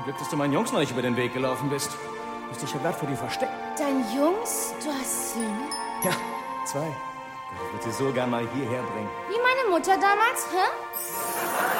Glück, dass du meinen Jungs noch nicht über den Weg gelaufen bist. Müsste ich ja glatt vor dir verstecken. Dein Jungs? Du hast Söhne? Ja, 2. Ich würde sie so gern mal hierher bringen. Wie meine Mutter damals, hä?